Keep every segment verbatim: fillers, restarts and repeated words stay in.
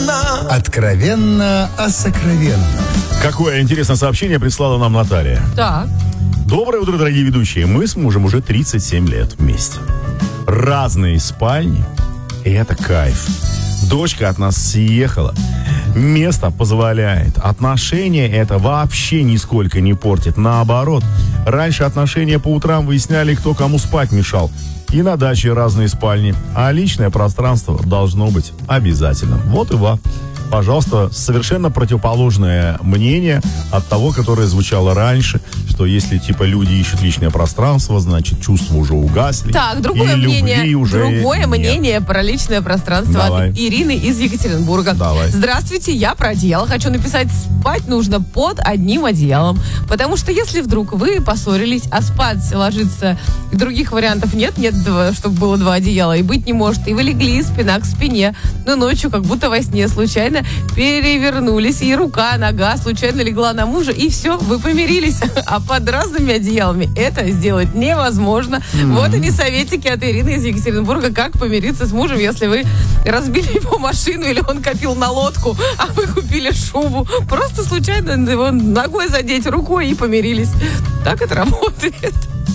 откровенно. Откровенно о сокровенном. Какое интересное сообщение прислала нам Наталья. Так. Доброе утро, дорогие ведущие. Мы с мужем уже тридцать семь лет вместе. Разные спальни. И это кайф. Дочка от нас съехала. Место позволяет. Отношения это вообще нисколько не портит. Наоборот. Раньше отношения по утрам выясняли, кто кому спать мешал. И на даче разные спальни. А личное пространство должно быть обязательно. Вот и ва. Пожалуйста, совершенно противоположное мнение от того, которое звучало раньше, что если, типа, люди ищут личное пространство, значит, чувства уже угасли. Так, другое мнение, уже другое нет. мнение про личное пространство Давай. от Ирины из Екатеринбурга. Давай. Здравствуйте, я про одеяло хочу написать. Спать нужно под одним одеялом. Потому что если вдруг вы поссорились, а спать ложиться других вариантов нет, нет, чтобы было два одеяла, и быть не может, и вы легли спина к спине, но ночью, как будто во сне, случайно перевернулись, и рука, нога случайно легла на мужа, и все, вы помирились. А под разными одеялами это сделать невозможно. Mm-hmm. Вот они советики от Ирины из Екатеринбурга, как помириться с мужем, если вы разбили его машину или он копил на лодку, а вы купили шубу. Просто случайно его ногой задеть, рукой, и помирились. Так это работает.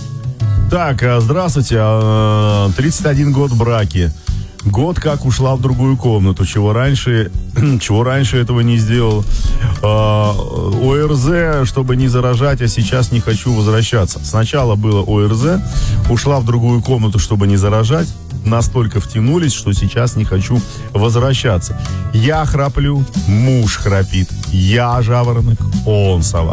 Так, здравствуйте. тридцать один год в браке. Год как ушла в другую комнату, чего раньше, чего раньше этого не сделал. А, ОРЗ, чтобы не заражать, а сейчас не хочу возвращаться. Сначала было ОРЗ, ушла в другую комнату, чтобы не заражать. Настолько втянулись, что сейчас не хочу возвращаться. Я храплю, муж храпит. Я жаворонок, он сова.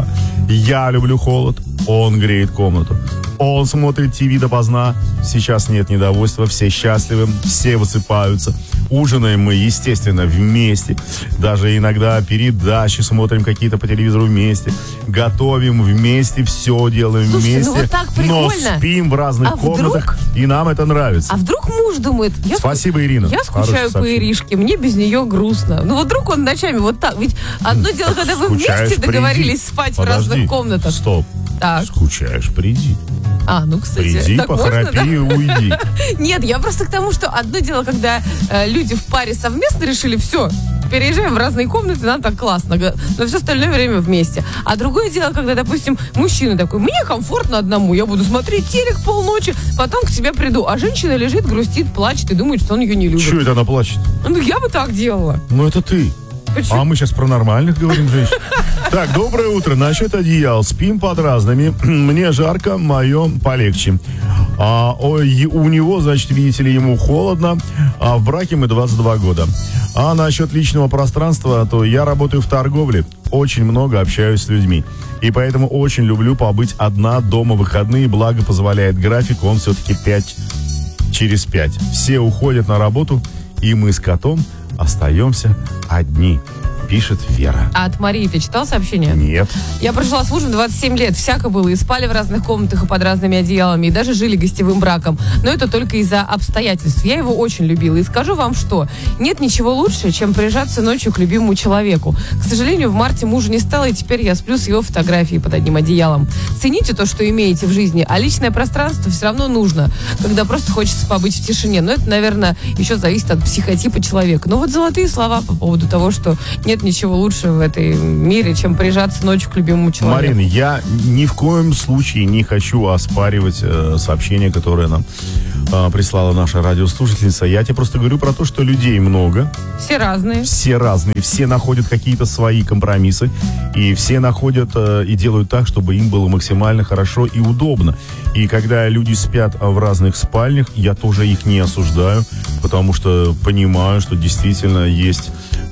Я люблю холод, он греет комнату. Он смотрит ТВ допоздна. Сейчас нет недовольства, все счастливы, все высыпаются. Ужинаем мы, естественно, вместе. Даже иногда передачи смотрим какие-то по телевизору вместе. Готовим вместе, все делаем. Слушайте, вместе. ну вот так прикольно. Но спим в разных А комнатах, вдруг? и нам это нравится. А вдруг муж думает... Я Спасибо, Ирина. Я скучаю по Иришке, мне без нее грустно. Ну вот вдруг он ночами вот так. Ведь одно дело, когда вы Скучаешь, вместе договорились приди. спать Подожди. в разных комнатах. Стоп. Так. Скучаешь, приди. А, ну, кстати, Приди, так похрапи можно, да? и уйди. Нет, я просто к тому, что одно дело, когда э, люди в паре совместно решили, все, переезжаем в разные комнаты, нам так классно, но все остальное время вместе. А другое дело, когда, допустим, мужчина такой, мне комфортно одному, я буду смотреть телек полночи, потом к тебе приду. А женщина лежит, грустит, плачет и думает, что он ее не любит. Чего это она плачет? Ну, я бы так делала. Ну, это ты. Почему? А мы сейчас про нормальных говорим женщин. Так, доброе утро. Насчет одеял. Спим под разными. Мне жарко, мое полегче. А, ой, у него, значит, видите ли, ему холодно. А в браке мы двадцать два года. А насчет личного пространства, то я работаю в торговле. Очень много общаюсь с людьми. И поэтому очень люблю побыть одна дома в выходные. Благо позволяет график, он все-таки пять через пять. Все уходят на работу, и мы с котом остаемся одни, пишет Вера. А от Марии ты читал сообщение? Нет. Я прожила с мужем двадцать семь лет, всяко было, и спали в разных комнатах и под разными одеялами, и даже жили гостевым браком. Но это только из-за обстоятельств. Я его очень любила. И скажу вам, что нет ничего лучше, чем прижаться ночью к любимому человеку. К сожалению, в марте мужа не стало, и теперь я сплю с его фотографией под одним одеялом. Цените то, что имеете в жизни, а личное пространство все равно нужно, когда просто хочется побыть в тишине. Но это, наверное, еще зависит от психотипа человека. Но вот золотые слова по поводу того, что нет ничего лучше в этой мире, чем прижаться ночью к любимому человеку. Марина, я ни в коем случае не хочу оспаривать э, сообщение, которое нам э, прислала наша радиослушательница. Я тебе просто говорю про то, что людей много. Все разные. Все разные. Все находят какие-то свои компромиссы. И все находят э, и делают так, чтобы им было максимально хорошо и удобно. И когда люди спят в разных спальнях, я тоже их не осуждаю, потому что понимаю, что действительно есть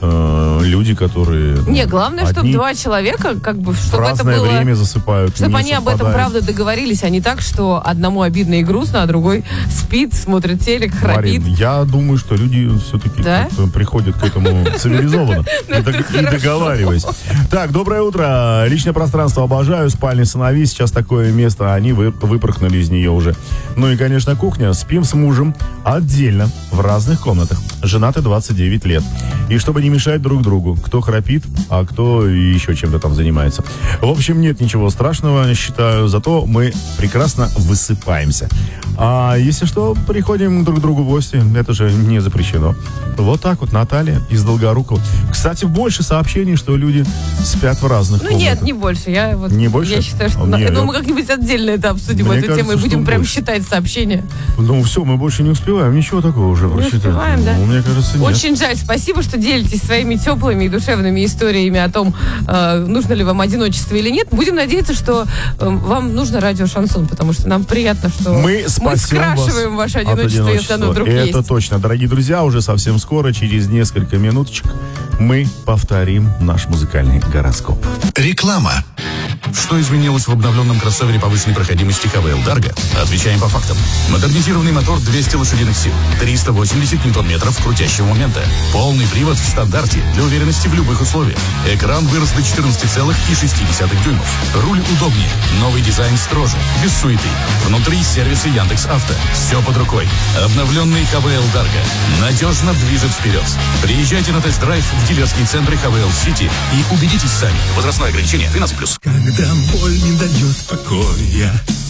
э, люди, которые... Не, главное, одни чтобы два человека, как бы, в чтобы это разное было... время засыпают. Чтобы не они об этом, совпадают. правда, договорились, а не так, что одному обидно и грустно, а другой спит, смотрит телек, храпит. Марин, я думаю, что люди все-таки Да? приходят к этому цивилизованно и дог- и договариваясь. Так, доброе утро. Личное пространство обожаю, спальня сыновей. Сейчас такое место, они вы- выпорхнули выдохнули из нее уже. Ну и, конечно, кухня. Спим с мужем отдельно, в разных комнатах. Женаты двадцать девять лет. И чтобы не мешать друг другу. Кто храпит, а кто еще чем-то там занимается. В общем, нет ничего страшного, считаю. Зато мы прекрасно высыпаемся. А если что, приходим друг к другу в гости. Это же не запрещено. Вот так вот, Наталья из Долгорукова. Кстати, больше сообщений, что люди спят в разных Ну комнатах. нет, не больше. Я, вот, Не больше? я считаю, что... А на- мне- ну, мы как-нибудь отдельно это обсудим, Мне эту тему, и кажется, будем что прям больше. считать сообщения. Ну все, мы больше не успеваем. Ничего такого уже Не прочитать. успеваем, да? Ну, мне кажется, нет. Очень жаль. Спасибо, что делитесь своими теплыми и душевными историями о том, э, нужно ли вам одиночество или нет. Будем надеяться, что э, вам нужно радио «Шансон», потому что нам приятно, что Мы спасем скрашиваем вас ваше от одиночество, если оно вдруг Это есть. точно. Дорогие друзья, уже совсем скоро, через несколько минуточек, мы повторим наш музыкальный гороскоп. Реклама. Что изменилось в обновленном кроссовере повышенной проходимости ха вэ эл Dargo? Отвечаем по фактам. Модернизированный мотор двести лошадиных сил, триста восемьдесят ньютон-метров крутящего момента, полный привод в стандарте для уверенности в любых условиях. Экран вырос до четырнадцать целых шесть десятых дюймов. Руль удобнее, новый дизайн строже, без суеты. Внутри сервисы Яндекс.Авто. Все под рукой. Обновленный ха вэ эл Dargo надежно движет вперед. Приезжайте на тест-драйв в дилерские центры ха вэ эл City и убедитесь сами. Возрастное ограничение тринадцать плюс. Когда боль не дает покоя,